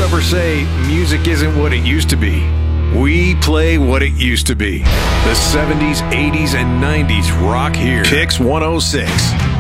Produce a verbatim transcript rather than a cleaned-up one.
ever say music isn't what it used to be, we play what it used to be. The seventies, eighties, and nineties rock here. Kicks one oh six.